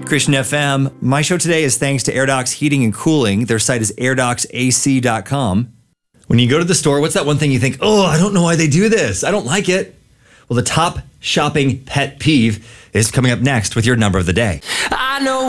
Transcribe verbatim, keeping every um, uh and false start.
Christian F M. My show today is thanks to AirDocs Heating and Cooling. Their site is air docs a c dot com. When you go to the store, what's that one thing you think, oh, I don't know why they do this. I don't like it. Well, the top shopping pet peeve is coming up next with your number of the day. I know